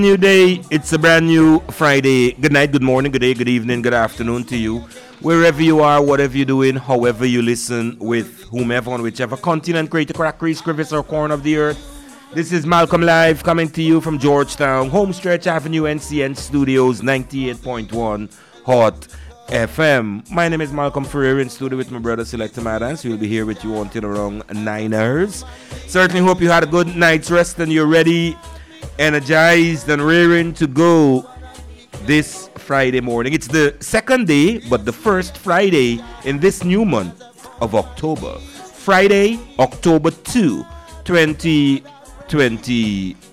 New day, it's a brand new Friday. Good night, good morning, good day, good evening, good afternoon to you. Wherever you are, whatever you're doing, however you listen, with whomever on whichever continent, greater crack, crease, crevice, or corner of the earth. This is Malcolm Live coming to you from Georgetown, Homestretch Avenue, NCN Studios, 98.1 Hot FM. My name is Malcolm Ferrer in studio with my brother Selector Madans. We'll be here with you until around 9 hours. Certainly hope you had a good night's rest and you're ready, energized and raring to go this Friday morning. It's the second day, but the first Friday in this new month of October. Friday, October 2, 2025.